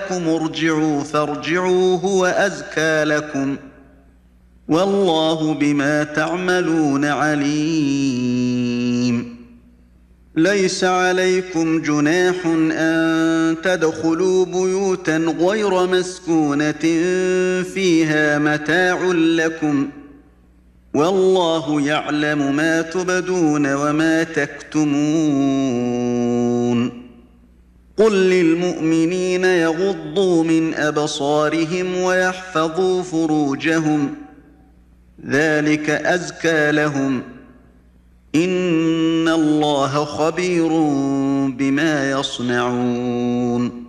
لكم ارجعوا فارجعوا هو أزكى لكم والله بما تعملون عليم. ليس عليكم جناح أن تدخلوا بيوتا غير مسكونة فيها متاع لكم والله يعلم ما تبدون وما تكتمون. قل للمؤمنين يغضوا من أبصارهم ويحفظوا فروجهم ذلك أزكى لهم إن الله خبير بما يصنعون.